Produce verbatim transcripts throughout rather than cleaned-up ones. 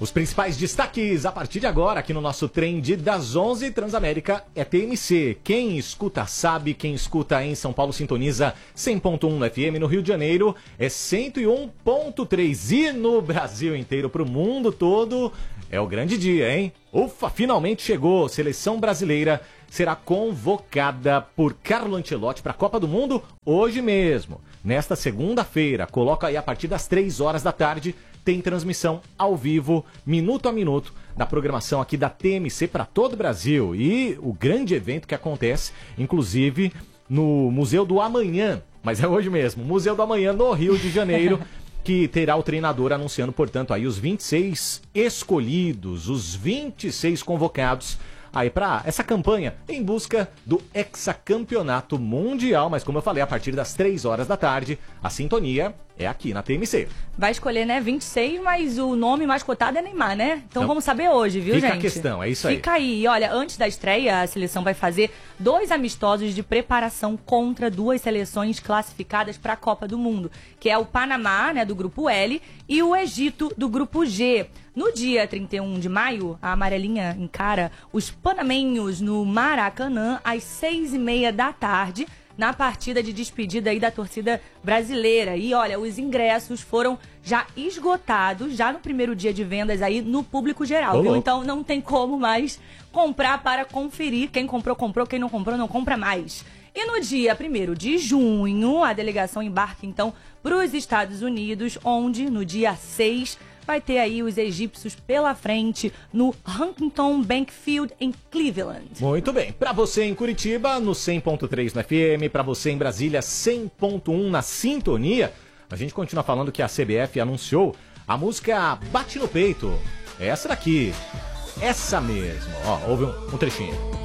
Os principais destaques a partir de agora aqui no nosso Trend das onze, Transamérica é T M C. Quem escuta sabe, quem escuta em São Paulo sintoniza cem ponto um no F M, no Rio de Janeiro é cento e um ponto três e no Brasil inteiro, pro mundo todo, é o grande dia, hein? Ufa, finalmente chegou, seleção brasileira será convocada por Carlo Ancelotti para a Copa do Mundo hoje mesmo. Nesta segunda-feira, coloca aí a partir das três horas da tarde, tem transmissão ao vivo, minuto a minuto, da programação aqui da T M C para todo o Brasil. E o grande evento que acontece, inclusive, no Museu do Amanhã, mas é hoje mesmo, Museu do Amanhã no Rio de Janeiro, que terá o treinador anunciando, portanto, aí os vinte e seis escolhidos, os vinte e seis convocados aí para essa campanha em busca do hexacampeonato mundial. Mas como eu falei, a partir das três horas da tarde, a sintonia é aqui na T M C. Vai escolher, né, vinte e seis, mas o nome mais cotado é Neymar, né? Então, então vamos saber hoje, viu, fica gente? Fica a questão, é isso aí. Fica aí. E olha, antes da estreia, a seleção vai fazer dois amistosos de preparação contra duas seleções classificadas para a Copa do Mundo, que é o Panamá, né, do grupo L, e o Egito, do grupo G. No dia trinta e um de maio, a amarelinha encara os panamenhos no Maracanã às seis e meia da tarde, na partida de despedida aí da torcida brasileira. E olha, os ingressos foram já esgotados, já no primeiro dia de vendas aí no público geral, Olô. viu? Então não tem como mais comprar para conferir. Quem comprou, comprou. Quem não comprou, não compra mais. E no dia primeiro de junho, a delegação embarca então para os Estados Unidos, onde no dia seis vai ter aí os egípcios pela frente no Huntington Bank Field em Cleveland. Muito bem. Para você em Curitiba, no cem ponto três no F M, para você em Brasília, cem ponto um na Sintonia, a gente continua falando que a C B F anunciou a música Bate no Peito. É essa daqui. Essa mesmo. Ó, ouve um, um trechinho.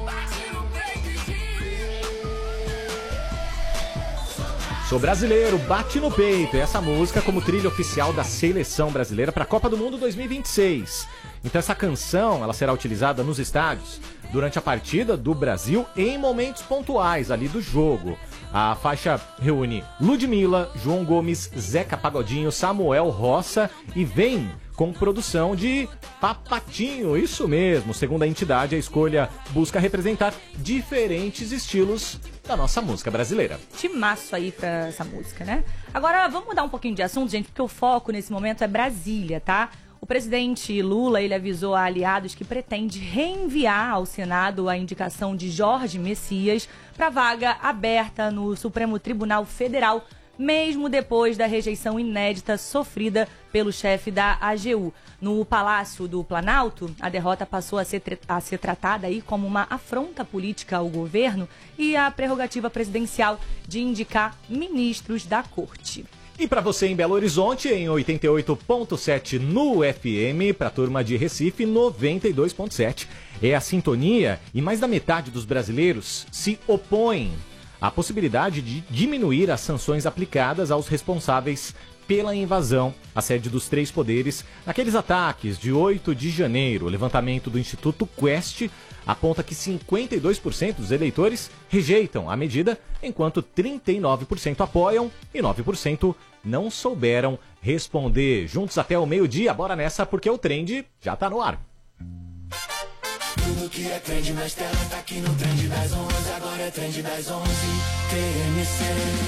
Sou brasileiro, bate no peito. Essa música como trilha oficial da seleção brasileira para a Copa do Mundo dois mil e vinte e seis. Então essa canção, ela será utilizada nos estádios durante a partida do Brasil em momentos pontuais ali do jogo. A faixa reúne Ludmilla, João Gomes, Zeca Pagodinho, Samuel Roça e vem com produção de Papatinho, isso mesmo. Segundo a entidade, a escolha busca representar diferentes estilos da nossa música brasileira. Timaço aí pra essa música, né? Agora, vamos mudar um pouquinho de assunto, gente, porque o foco nesse momento é Brasília, tá? O presidente Lula, ele avisou a aliados que pretende reenviar ao Senado a indicação de Jorge Messias para vaga aberta no Supremo Tribunal Federal, mesmo depois da rejeição inédita sofrida pelo chefe da A G U. No Palácio do Planalto, a derrota passou a ser, a ser tratada aí como uma afronta política ao governo e à prerrogativa presidencial de indicar ministros da corte. E para você em Belo Horizonte, em oitenta e oito ponto sete no F M, para a turma de Recife, noventa e dois ponto sete. É a sintonia e mais da metade dos brasileiros se opõem à possibilidade de diminuir as sanções aplicadas aos responsáveis pela invasão à sede dos três poderes naqueles ataques de oito de janeiro. O levantamento do Instituto Quest aponta que cinquenta e dois por cento dos eleitores rejeitam a medida, enquanto trinta e nove por cento apoiam e nove por cento não souberam responder. Juntos até o meio-dia, bora nessa, porque o Trend já tá no ar. Tudo que é trend nas telas tá aqui no Trend das onze, agora é Trend das onze, T M C.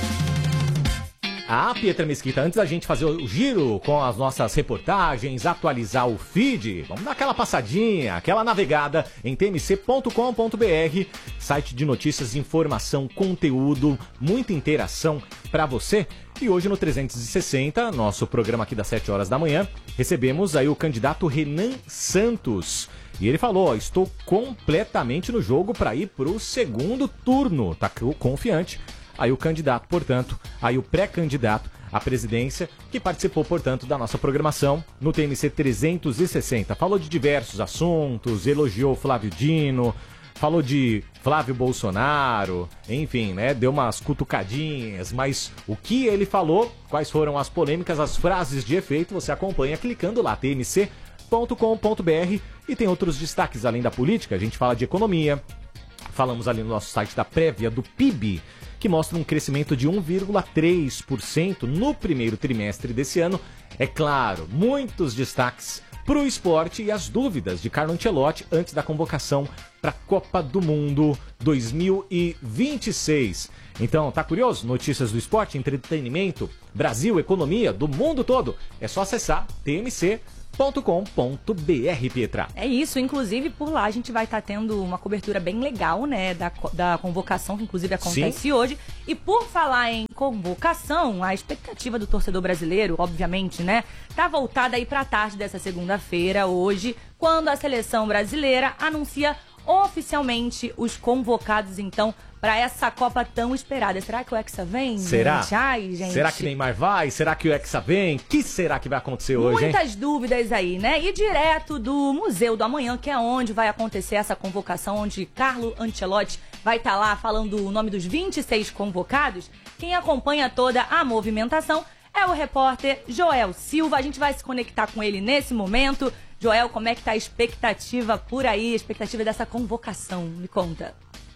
Ah, Pietra Mesquita, antes da gente fazer o giro com as nossas reportagens, atualizar o feed, vamos dar aquela passadinha, aquela navegada em t m c ponto com ponto b r, site de notícias, informação, conteúdo, muita interação para você. E hoje no trezentos e sessenta, nosso programa aqui das sete horas da manhã, recebemos aí o candidato Renan Santos. E ele falou, ó, estou completamente no jogo para ir pro segundo turno, tá confiante. Aí o candidato, portanto, aí o pré-candidato à presidência, que participou, portanto, da nossa programação no T M C trezentos e sessenta. Falou de diversos assuntos, elogiou Flávio Dino, falou de Flávio Bolsonaro, enfim, né, deu umas cutucadinhas, mas o que ele falou, quais foram as polêmicas, as frases de efeito, você acompanha clicando lá, t m c ponto com ponto b r, e tem outros destaques além da política, a gente fala de economia, falamos ali no nosso site da prévia do P I B, que mostra um crescimento de um vírgula três por cento no primeiro trimestre desse ano. É claro, muitos destaques pro esporte e as dúvidas de Carlo Ancelotti antes da convocação para a Copa do Mundo dois mil e vinte e seis. Então, tá curioso? Notícias do esporte, entretenimento, Brasil, economia, do mundo todo. É só acessar t m c ponto com ponto b r, Pietra. É isso, inclusive por lá a gente vai estar tá tendo uma cobertura bem legal, né, da, da convocação, que inclusive acontece Sim. hoje. E por falar em convocação, a expectativa do torcedor brasileiro, obviamente, né, tá voltada aí pra tarde dessa segunda-feira, hoje, quando a seleção brasileira anuncia oficialmente os convocados, então, para essa Copa tão esperada. Será que o Hexa vem? Será? Gente? Ai, gente. Será que Neymar vai? Será que o Hexa vem? O que será que vai acontecer hoje, hein? Muitas dúvidas aí, né? E direto do Museu do Amanhã, que é onde vai acontecer essa convocação, onde Carlo Ancelotti vai estar tá lá falando o nome dos vinte e seis convocados. Quem acompanha toda a movimentação é o repórter Joel Silva. A gente vai se conectar com ele nesse momento. Joel, como é que tá a expectativa por aí, a expectativa dessa convocação? Me conta.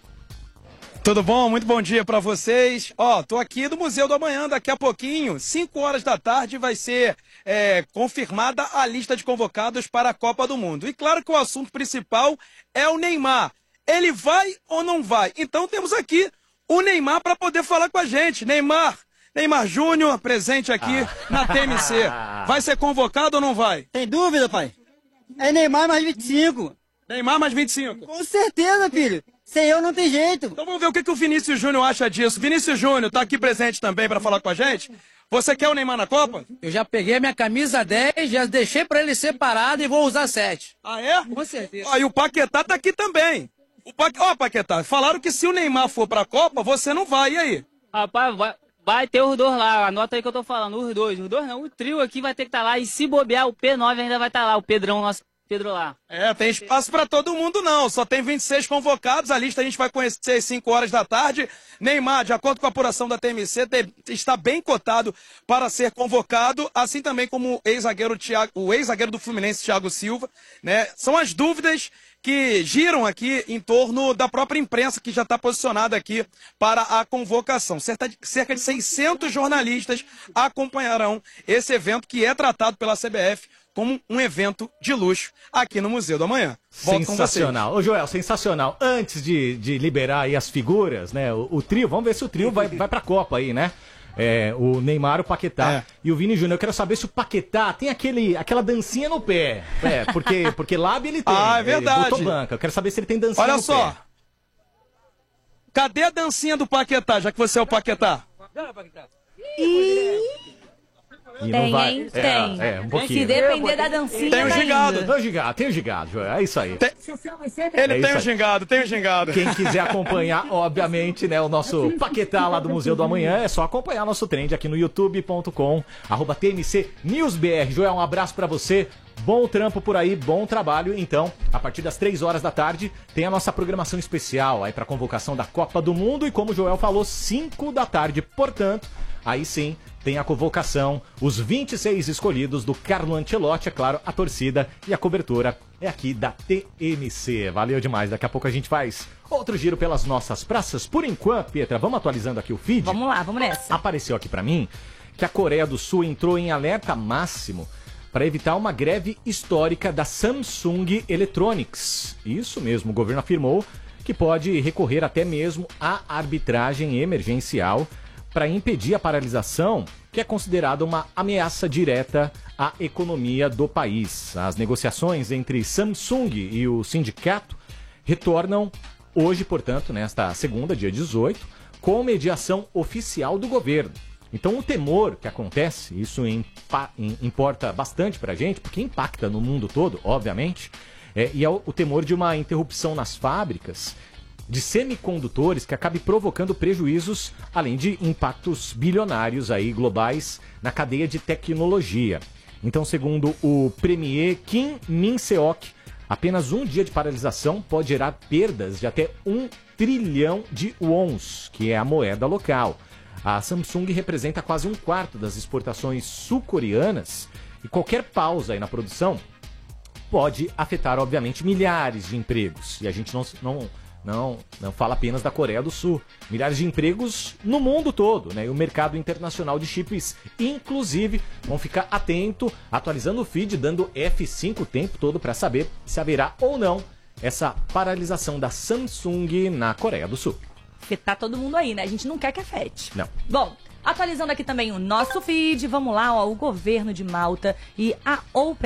Tudo bom? Muito bom dia para vocês. Ó, tô aqui do Museu do Amanhã, daqui a pouquinho, cinco horas da tarde, vai ser é, confirmada a lista de convocados para a Copa do Mundo. E claro que o assunto principal é o Neymar. Ele vai ou não vai? Então temos aqui o Neymar para poder falar com a gente. Neymar, Neymar Júnior, presente aqui ah. na T M C. Vai ser convocado ou não vai? Tem dúvida, pai? É Neymar mais vinte e cinco. Neymar mais vinte e cinco? Com certeza, filho. Sem eu não tem jeito. Então vamos ver o que, que o Vinícius Júnior acha disso. Vinícius Júnior tá aqui presente também para falar com a gente. Você quer o Neymar na Copa? Eu já peguei a minha camisa dez, já deixei para ele separado e vou usar sete. Ah, é? Com certeza. Ó, e o Paquetá tá aqui também. O pa... Ó, Paquetá, falaram que se o Neymar for pra Copa, você não vai. E aí? Rapaz, vai, vai ter os dois lá. Anota aí que eu tô falando. Os dois. Os dois não. O trio aqui vai ter que estar tá lá. E se bobear, o P nove ainda vai estar tá lá. O Pedrão, nosso Pedro lá. É, tem espaço pra todo mundo não. Só tem vinte e seis convocados. A lista a gente vai conhecer às cinco horas da tarde. Neymar, de acordo com a apuração da T M C, te... está bem cotado para ser convocado. Assim também como o ex-zagueiro Thiago... o ex-zagueiro do Fluminense, Thiago Silva. Né? São as dúvidas que giram aqui em torno da própria imprensa que já está posicionada aqui para a convocação. Cerca de, cerca de seiscentos jornalistas acompanharão esse evento que é tratado pela C B F como um evento de luxo aqui no Museu do Amanhã. Volto sensacional. Ô Joel, sensacional. Antes de, de liberar aí as figuras, né, o, o trio, vamos ver se o trio vai, vai pra Copa aí, né? É, o Neymar, o Paquetá é. e o Vini Júnior. Eu quero saber se o Paquetá tem aquele, aquela dancinha no pé. É, porque, porque lábio ele tem. Ah, é verdade. Botou banca. Eu quero saber se ele tem dancinha Olha no só. pé. Cadê a dancinha do Paquetá, já que você é o Paquetá? E... E tem, não vai... hein? É, tem. É, um pouquinho. Se depender da dancinha, tem o gingado. Tem o gingado, tem o gingado, Joel. É isso aí. Tem... Ele é tem o gingado, tem o gingado. Quem quiser acompanhar, obviamente, né, o nosso Paquetá lá do Museu do Amanhã, é só acompanhar nosso trend aqui no youtube ponto com, arroba T M C News B R. Joel, um abraço pra você. Bom trampo por aí, bom trabalho. Então, a partir das três horas da tarde, tem a nossa programação especial aí pra convocação da Copa do Mundo. E como o Joel falou, cinco da tarde. Portanto, aí sim, tem a convocação, os vinte e seis escolhidos do Carlo Ancelotti, é claro, a torcida e a cobertura é aqui da T M C. Valeu demais, daqui a pouco a gente faz outro giro pelas nossas praças. Por enquanto, Pietra, vamos atualizando aqui o feed? Vamos lá, vamos nessa. Apareceu aqui pra mim que a Coreia do Sul entrou em alerta máximo para evitar uma greve histórica da Samsung Electronics. Isso mesmo, o governo afirmou que pode recorrer até mesmo à arbitragem emergencial para impedir a paralisação, que é considerada uma ameaça direta à economia do país. As negociações entre Samsung e o sindicato retornam hoje, portanto, nesta segunda, dia dezoito, com mediação oficial do governo. Então o temor que acontece, isso impa- importa bastante para a gente, porque impacta no mundo todo, obviamente, é, e é o, o temor de uma interrupção nas fábricas de semicondutores que acabe provocando prejuízos, além de impactos bilionários aí globais na cadeia de tecnologia. Então, segundo o premier Kim Min-seok, apenas um dia de paralisação pode gerar perdas de até um trilhão de wons, que é a moeda local. A Samsung representa quase um quarto das exportações sul-coreanas e qualquer pausa aí na produção pode afetar, obviamente, milhares de empregos. E a gente não... não Não, não fala apenas da Coreia do Sul. Milhares de empregos no mundo todo, né? E o mercado internacional de chips, inclusive, vão ficar atento, atualizando o feed, dando F cinco o tempo todo para saber se haverá ou não essa paralisação da Samsung na Coreia do Sul. Porque tá todo mundo aí, né? A gente não quer que afete. Não. Bom, atualizando aqui também o nosso feed, vamos lá, ó, o governo de Malta e a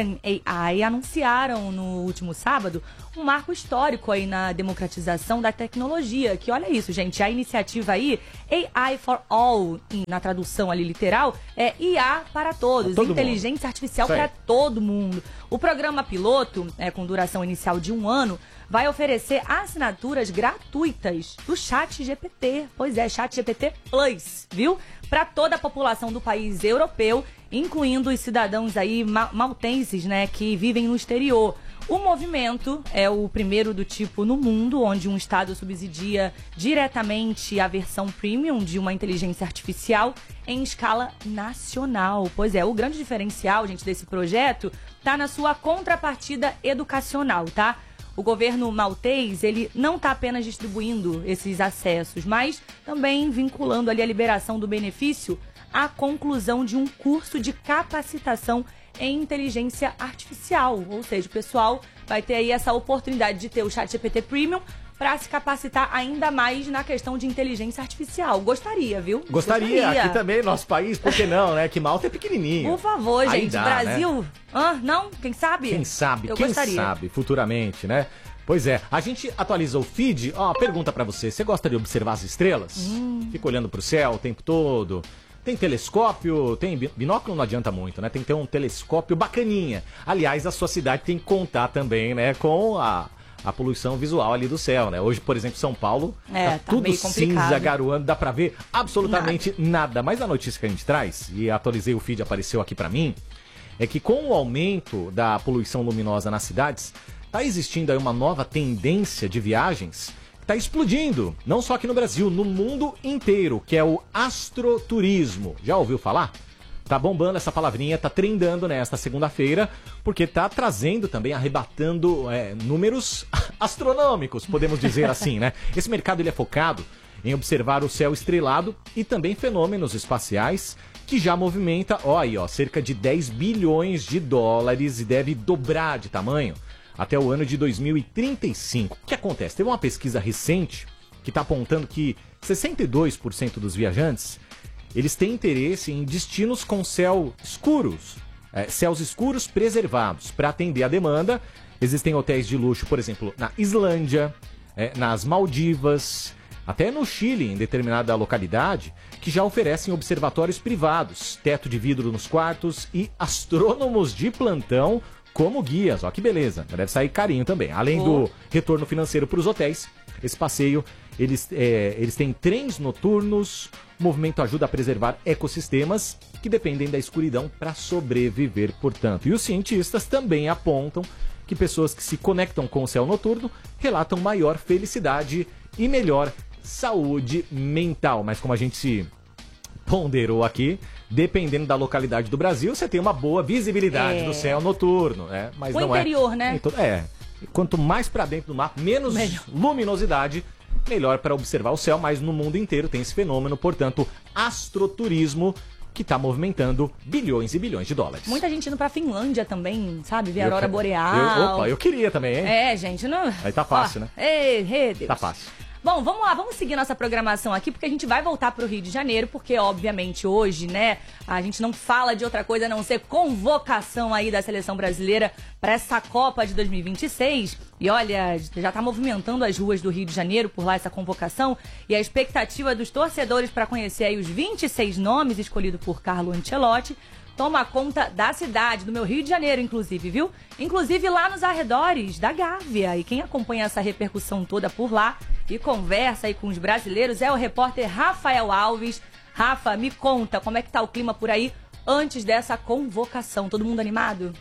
OpenAI anunciaram no último sábado um marco histórico aí na democratização da tecnologia, que olha isso, gente, a iniciativa aí, A I for All, na tradução ali literal, é I A para todos, todo inteligência mundo. artificial Isso aí. para todo mundo. O programa piloto, é, com duração inicial de um ano, vai oferecer assinaturas gratuitas do Chat G P T. Pois é, Chat G P T Plus, viu? Para toda a população do país europeu, incluindo os cidadãos aí ma maltenses, né, que vivem no exterior. O movimento é o primeiro do tipo no mundo, onde um estado subsidia diretamente a versão premium de uma inteligência artificial em escala nacional. Pois é, o grande diferencial, gente, desse projeto tá na sua contrapartida educacional, tá? O governo maltês, ele não está apenas distribuindo esses acessos, mas também vinculando ali a liberação do benefício à conclusão de um curso de capacitação em inteligência artificial. Ou seja, o pessoal vai ter aí essa oportunidade de ter o Chat G P T Premium para se capacitar ainda mais na questão de inteligência artificial. Gostaria, viu? Gostaria, Gostaria. Aqui também, nosso país, por que não, né? Que Malta é pequenininho. Por favor, Aí gente, dá, Brasil... Né? Ah, não? Quem sabe? Quem sabe, Eu quem gostaria. sabe, futuramente, né? Pois é, a gente atualiza o feed. Ó, pergunta pra você, você gosta de observar as estrelas? Hum. Fica olhando pro céu o tempo todo? Tem telescópio, tem binóculo, não adianta muito, né? Tem que ter um telescópio bacaninha. Aliás, a sua cidade tem que contar também, né, com a, a poluição visual ali do céu, né? Hoje, por exemplo, São Paulo, é, tá, tá tudo cinza, garoando, dá pra ver absolutamente nada. nada. Mas a notícia que a gente traz, e atualizei o feed, apareceu aqui pra mim, é que com o aumento da poluição luminosa nas cidades, tá existindo aí uma nova tendência de viagens está explodindo, não só aqui no Brasil, no mundo inteiro, que é o astroturismo. Já ouviu falar? Tá bombando essa palavrinha, tá trendando nesta segunda-feira, porque tá trazendo também, arrebatando é, números astronômicos, podemos dizer assim, né? Esse mercado ele é focado em observar o céu estrelado e também fenômenos espaciais que já movimenta, ó aí, ó, cerca de dez bilhões de dólares e deve dobrar de tamanho até o ano de dois mil e trinta e cinco. O que acontece? Teve uma pesquisa recente que está apontando que sessenta e dois por cento dos viajantes eles têm interesse em destinos com céu escuros, é, céus escuros preservados. Para atender a demanda, existem hotéis de luxo, por exemplo, na Islândia, é, nas Maldivas, até no Chile, em determinada localidade, que já oferecem observatórios privados, teto de vidro nos quartos e astrônomos de plantão como guias. Ó, que beleza, deve sair carinho também. Além oh. do retorno financeiro para os hotéis, esse passeio, eles, é, eles têm trens noturnos, o movimento ajuda a preservar ecossistemas que dependem da escuridão para sobreviver, portanto. E os cientistas também apontam que pessoas que se conectam com o céu noturno relatam maior felicidade e melhor saúde mental. Mas como a gente se ponderou aqui, dependendo da localidade do Brasil, você tem uma boa visibilidade é. do céu noturno, né? Mas o não interior, é, né? Então, é. Quanto mais para dentro do mar, menos melhor. luminosidade, melhor para observar o céu. Mas no mundo inteiro tem esse fenômeno, portanto, astroturismo, que está movimentando bilhões e bilhões de dólares. Muita gente indo pra Finlândia também, sabe? Ver a Eu aurora que- boreal. Eu, opa, eu queria também, hein? É, gente, não... Aí tá fácil, Ó, né? Ei, ei, Deus. Tá fácil. Bom, vamos lá, vamos seguir nossa programação aqui, porque a gente vai voltar pro Rio de Janeiro, porque, obviamente, hoje, né, a gente não fala de outra coisa a não ser convocação aí da seleção brasileira para essa Copa de dois mil e vinte e seis. E olha, já tá movimentando as ruas do Rio de Janeiro por lá essa convocação, e a expectativa dos torcedores para conhecer aí os vinte e seis nomes escolhidos por Carlo Ancelotti toma conta da cidade, do meu Rio de Janeiro, inclusive, viu? Inclusive lá nos arredores da Gávea. E quem acompanha essa repercussão toda por lá e conversa aí com os brasileiros é o repórter Rafael Alves. Rafa, me conta como é que tá o clima por aí antes dessa convocação. Todo mundo animado?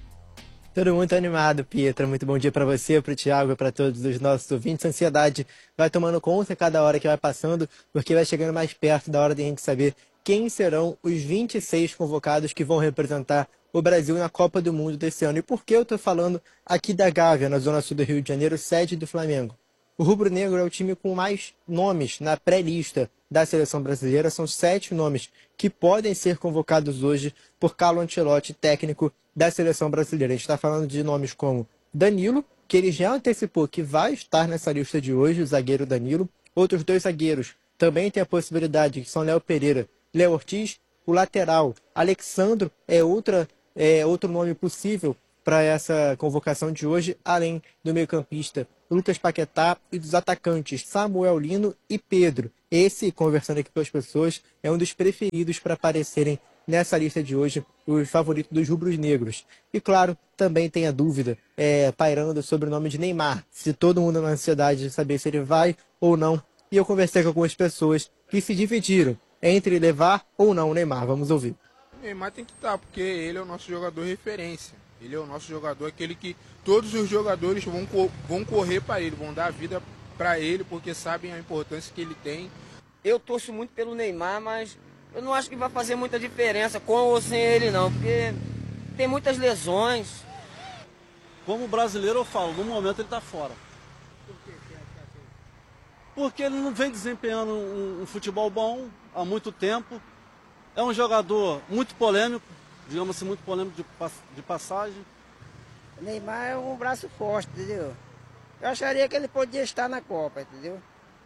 Todo mundo animado, Pietra. Muito bom dia para você, para o Thiago e para todos os nossos ouvintes. A ansiedade vai tomando conta cada hora que vai passando, porque vai chegando mais perto da hora de a gente saber quem serão os vinte e seis convocados que vão representar o Brasil na Copa do Mundo desse ano. E por que eu estou falando aqui da Gávea, na zona sul do Rio de Janeiro, sede do Flamengo? o Rubro Negro é o time com mais nomes na pré-lista da seleção brasileira. São sete nomes que podem ser convocados hoje por Carlo Ancelotti, técnico da seleção brasileira. A gente está falando de nomes como Danilo, que ele já antecipou que vai estar nessa lista de hoje, o zagueiro Danilo. Outros dois zagueiros também tem a possibilidade, que são Léo Pereira, Léo Ortiz. O lateral, Alexandro, é, outra, é outro nome possível para essa convocação de hoje, além do meio-campista Lucas Paquetá e dos atacantes Samuel Lino e Pedro. Esse, conversando aqui com as pessoas, é um dos preferidos para aparecerem nessa lista de hoje, os favoritos dos rubros negros. E claro, também tem a dúvida é, pairando sobre o nome de Neymar, se todo mundo na ansiedade de saber se ele vai ou não. E eu conversei com algumas pessoas que se dividiram entre levar ou não o Neymar. Vamos ouvir. O Neymar tem que estar, porque ele é o nosso jogador referência. Ele é o nosso jogador, aquele que todos os jogadores vão, vão correr para ele, vão dar a vida para ele, porque sabem a importância que ele tem. Eu torço muito pelo Neymar, mas eu não acho que vai fazer muita diferença com ou sem ele não, porque tem muitas lesões. Como brasileiro eu falo, no momento ele está fora. Por que você acha assim? Porque ele não vem desempenhando um, um futebol bom há muito tempo. É um jogador muito polêmico, digamos assim, muito polêmico de, de passagem. O Neymar é um braço forte, entendeu? Eu acharia que ele podia estar na Copa, entendeu?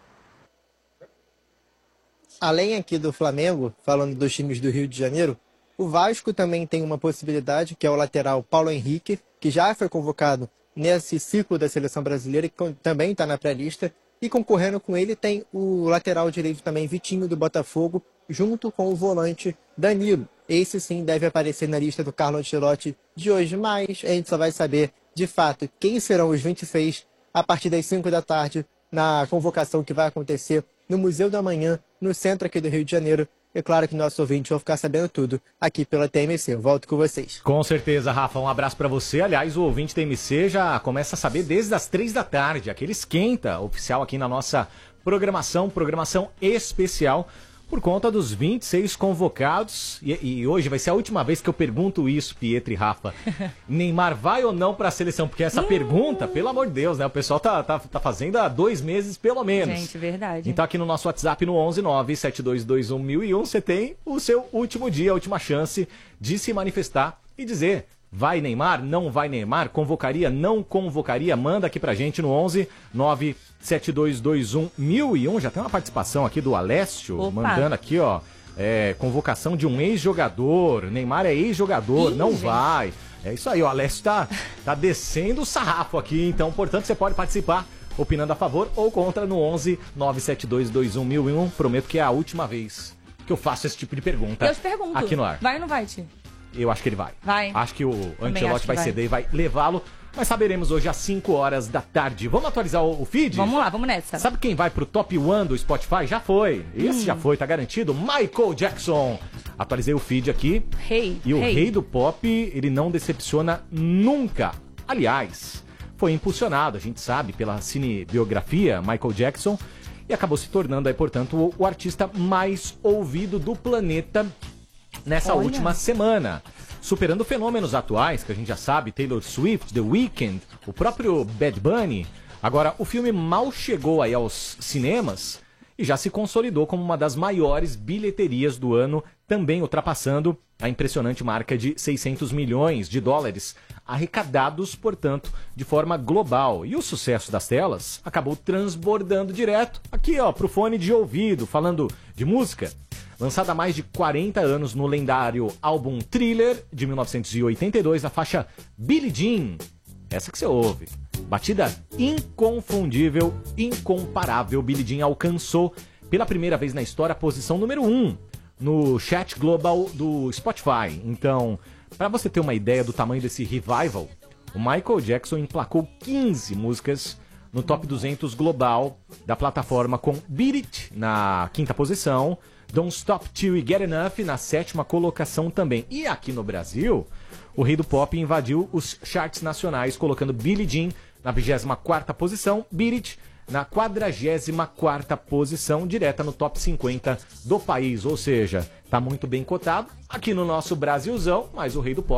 Além aqui do Flamengo, falando dos times do Rio de Janeiro, o Vasco também tem uma possibilidade, que é o lateral Paulo Henrique, que já foi convocado nesse ciclo da seleção brasileira e que também está na pré-lista. E concorrendo com ele tem o lateral direito também, Vitinho, do Botafogo, junto com o volante Danilo. Esse sim deve aparecer na lista do Carlo Ancelotti de hoje, mas a gente só vai saber de fato quem serão os vinte e seis a partir das cinco da tarde na convocação que vai acontecer no Museu da Manhã, no centro aqui do Rio de Janeiro. É claro que nossos ouvintes vão ficar sabendo tudo aqui pela T M C. Eu volto com vocês. Com certeza, Rafa. Um abraço pra você. Aliás, o ouvinte T M C já começa a saber desde as três da tarde. Aquele esquenta oficial aqui na nossa programação, programação especial, por conta dos vinte e seis convocados. E, e hoje vai ser a última vez que eu pergunto isso, Pietro e Rafa. Neymar vai ou não para a seleção? Porque essa pergunta, pelo amor de Deus, né? O pessoal tá, tá, tá fazendo há dois meses, pelo menos. Gente, verdade. Então aqui no nosso WhatsApp, no onze nove sete dois dois um mil e um, você tem o seu último dia, a última chance de se manifestar e dizer: vai Neymar? Não vai Neymar? Convocaria? Não convocaria? Manda aqui pra gente no onze nove sete dois dois um mil e um. Já tem uma participação aqui do Alessio, Opa. mandando aqui, ó, é, convocação de um ex-jogador. Neymar é ex-jogador, Ih, não gente. vai. É isso aí, o Alessio tá, tá descendo o sarrafo aqui, então, portanto, você pode participar opinando a favor ou contra no onze nove sete dois dois um mil e um. Prometo que é a última vez que eu faço esse tipo de pergunta Eu te pergunto, aqui no ar. vai ou não vai, Ti? Eu acho que ele vai. Vai. Acho que o acho Ancelotti que vai vai. ceder e vai levá-lo. Mas saberemos hoje às cinco horas da tarde. Vamos atualizar o, o feed? Vamos lá, vamos nessa. Sabe quem vai pro top um do Spotify? Já foi. Esse Hum. já foi, tá garantido. Michael Jackson. Atualizei o feed aqui. Rei. E o rei. rei do pop, ele não decepciona nunca. Aliás, foi impulsionado, a gente sabe, pela cinebiografia Michael Jackson. E acabou se tornando aí, portanto, o, o artista mais ouvido do planeta nessa Olha. última semana. Superando fenômenos atuais, que a gente já sabe, Taylor Swift, The Weeknd, o próprio Bad Bunny. Agora, o filme mal chegou aí aos cinemas e já se consolidou como uma das maiores bilheterias do ano, também ultrapassando a impressionante marca de seiscentos milhões de dólares, arrecadados, portanto, de forma global. E o sucesso das telas acabou transbordando direto aqui, ó, pro fone de ouvido, falando de música. Lançada há mais de quarenta anos no lendário álbum Thriller, de mil novecentos e oitenta e dois, a faixa Billie Jean, essa que você ouve. Batida inconfundível, incomparável, Billie Jean alcançou pela primeira vez na história a posição número um no chat global do Spotify. Então, para você ter uma ideia do tamanho desse revival, o Michael Jackson emplacou quinze músicas no top duzentos global da plataforma, com Beat It na quinta posição, Don't Stop Till You Get Enough na sétima colocação também. E aqui no Brasil, o rei do pop invadiu os charts nacionais, colocando Billie Jean na vigésima quarta posição, Beat It na quadragésima quarta posição, direta no top cinquenta do país. Ou seja, tá muito bem cotado aqui no nosso Brasilzão, mas o rei do pop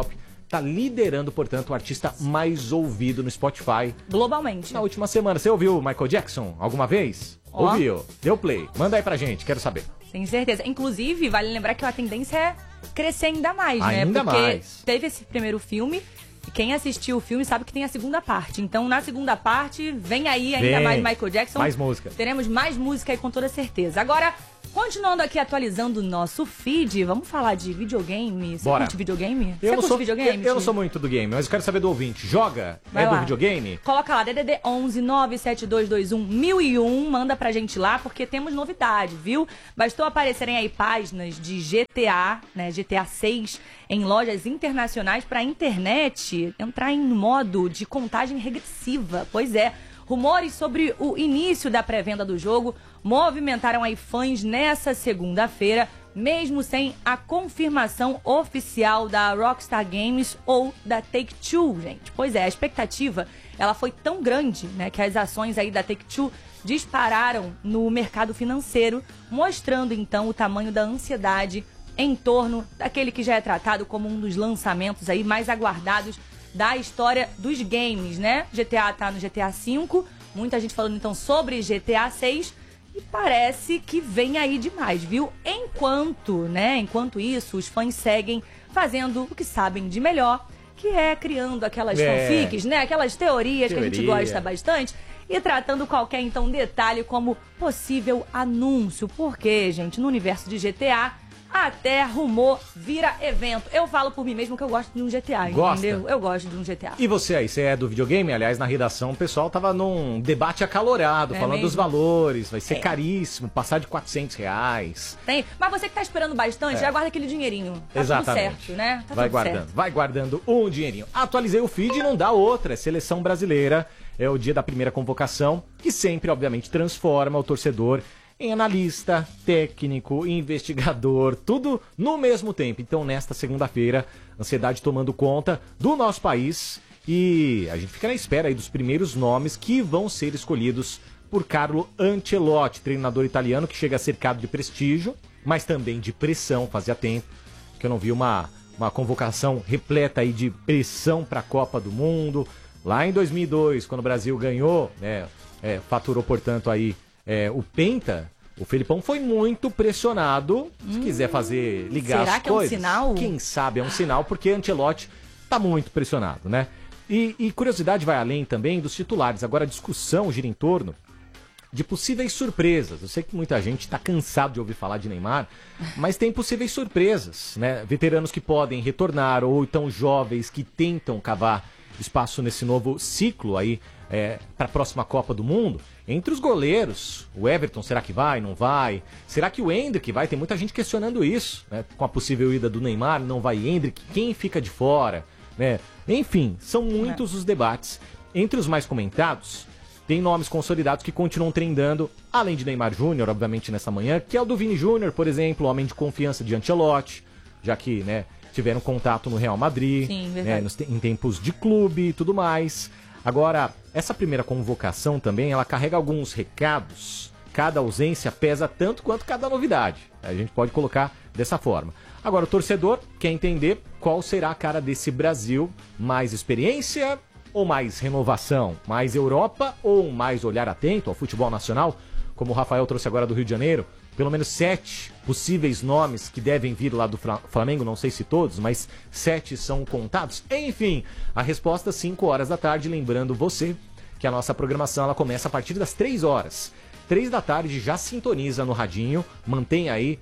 tá liderando, portanto, o artista mais ouvido no Spotify. Globalmente. Na última semana. Você ouviu o Michael Jackson alguma vez? Ó. Ouviu? Deu play. Manda aí pra gente, quero saber. Sem certeza. Inclusive, vale lembrar que a tendência é crescer ainda mais, né? Ainda Porque mais. teve esse primeiro filme e quem assistiu o filme sabe que tem a segunda parte. Então, na segunda parte, vem aí ainda Vem. mais Michael Jackson. Mais música. Teremos mais música aí com toda certeza. Agora, continuando aqui atualizando o nosso feed, vamos falar de videogame. Você Bora. curte videogame? Eu Você não, curte sou, videogame? eu, eu não Ti? sou muito do game, mas eu quero saber do ouvinte. Joga? Vai é lá. do videogame? Coloca lá, D D D onze nove sete dois dois um mil e um, manda pra gente lá, porque temos novidade, viu? Bastou aparecerem aí páginas de G T A, né, G T A seis, em lojas internacionais pra internet entrar em modo de contagem regressiva. Pois é, rumores sobre o início da pré-venda do jogo movimentaram aí fãs nessa segunda-feira, mesmo sem a confirmação oficial da Rockstar Games ou da Take-Two, gente. Pois é, a expectativa, ela foi tão grande, né, que as ações aí da Take-Two dispararam no mercado financeiro, mostrando então o tamanho da ansiedade em torno daquele que já é tratado como um dos lançamentos aí mais aguardados da história dos games, né? G T A tá no G T A cinco, muita gente falando então sobre G T A seis, e parece que vem aí demais, viu? Enquanto, né, enquanto isso, os fãs seguem fazendo o que sabem de melhor, que é criando aquelas É. fanfics, né? Aquelas teorias Teoria. que a gente gosta bastante e tratando qualquer, então, detalhe como possível anúncio. Porque, gente, no universo de G T A, até rumor vira evento. Eu falo por mim mesmo que eu gosto de um G T A, Gosta? entendeu? Eu gosto de um G T A. E você aí, você é do videogame? Aliás, na redação o pessoal tava num debate acalorado, É falando mesmo? dos valores. Vai ser É. caríssimo, passar de quatrocentos reais. Tem. Mas você que tá esperando bastante, É. já guarda aquele dinheirinho. Tá Exatamente. tudo certo, né? Tá vai tudo guardando, certo. vai guardando um dinheirinho. Atualizei o feed e não dá outra. É seleção brasileira. É o dia da primeira convocação, que sempre, obviamente, transforma o torcedor em analista, técnico, investigador, tudo no mesmo tempo. Então, nesta segunda-feira, ansiedade tomando conta do nosso país e a gente fica na espera aí dos primeiros nomes que vão ser escolhidos por Carlo Ancelotti, treinador italiano que chega cercado de prestígio, mas também de pressão. Fazia tempo que eu não vi uma, uma convocação repleta aí de pressão para a Copa do Mundo. Lá em dois mil e dois, quando o Brasil ganhou, né, é, faturou, portanto, aí é, o Penta, o Felipão foi muito pressionado. Se Hum, quiser fazer, ligar será as que é um coisas, sinal? quem sabe é um sinal, porque Ancelotti tá muito pressionado, né? E, e curiosidade vai além também dos titulares. Agora a discussão gira em torno de possíveis surpresas. Eu sei que muita gente está cansado de ouvir falar de Neymar, mas tem possíveis surpresas, né? Veteranos que podem retornar ou então jovens que tentam cavar espaço nesse novo ciclo aí é, para a próxima Copa do Mundo. Entre os goleiros, o Everton, será que vai, não vai? Será que o Endrick vai? Tem muita gente questionando isso, né? Com a possível ida do Neymar, não vai Endrick? Quem fica de fora? Né? Enfim, são muitos os debates. Entre os mais comentados, tem nomes consolidados que continuam trendando, além de Neymar Júnior, obviamente, nessa manhã, que é o do Vini Júnior, por exemplo, homem de confiança de Ancelotti, já que, né, tiveram contato no Real Madrid, Sim, né, verdade. nos te- em tempos de clube e tudo mais. Agora, essa primeira convocação também, ela carrega alguns recados. Cada ausência pesa tanto quanto cada novidade. A gente pode colocar dessa forma. Agora, o torcedor quer entender qual será a cara desse Brasil. Mais experiência ou mais renovação? Mais Europa ou mais olhar atento ao futebol nacional? Como o Rafael trouxe agora do Rio de Janeiro, pelo menos sete possíveis nomes que devem vir lá do Fra- Flamengo, não sei se todos, mas sete são contados. Enfim, a resposta às cinco horas da tarde, lembrando você que a nossa programação ela começa a partir das três horas. três da tarde já sintoniza no radinho, mantém aí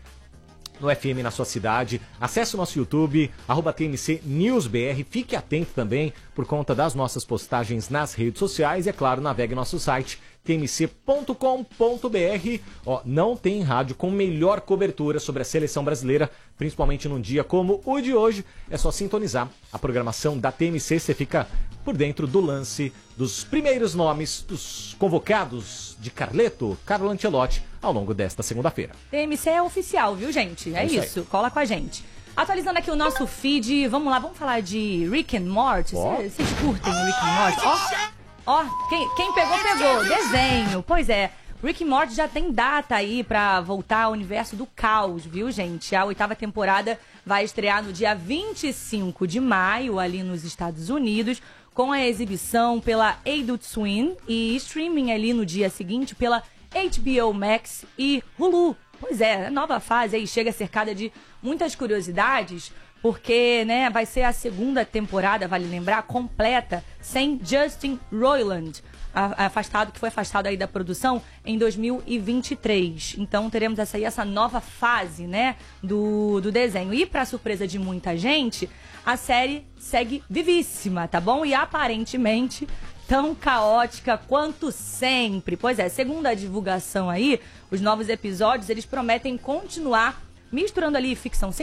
no F M na sua cidade. Acesse o nosso YouTube, arroba T M C News B R. Fique atento também por conta das nossas postagens nas redes sociais. E, é claro, navegue nosso site t m c ponto com ponto b r. Ó, não tem rádio com melhor cobertura sobre a seleção brasileira, principalmente num dia como o de hoje. É só sintonizar a programação da T M C. Você fica por dentro do lance dos primeiros nomes dos convocados de Carleto, Carlo Ancelotti, ao longo desta segunda-feira. T M C é oficial, viu, gente? É, É isso aí. isso, cola com a gente. Atualizando aqui o nosso feed, vamos lá, vamos falar de Rick and Morty. Ó. Vocês curtem Rick and Morty? Ó, ó, quem, quem pegou, pegou. Desenho. Pois é. Rick and Morty já tem data aí pra voltar ao universo do caos, viu, gente? A oitava temporada vai estrear no dia vinte e cinco de maio, ali nos Estados Unidos, com a exibição pela Adult Swim e streaming ali no dia seguinte pela H B O Max e Hulu. Pois é, a nova fase aí chega cercada de muitas curiosidades, porque, né, vai ser a segunda temporada, vale lembrar, completa, sem Justin Roiland, afastado, que foi afastado aí da produção em dois mil e vinte e três. Então teremos essa aí, essa nova fase, né, do, do desenho. E pra surpresa de muita gente, a série segue vivíssima, tá bom? E aparentemente tão caótica quanto sempre. Pois é, segundo a divulgação aí, os novos episódios, eles prometem continuar misturando ali ficção científica,